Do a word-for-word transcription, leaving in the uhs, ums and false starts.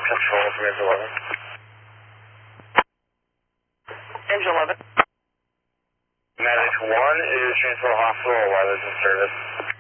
Control from Engine eleven. Engine eleven. Medic one is Transfer Hospital, Weather's in service.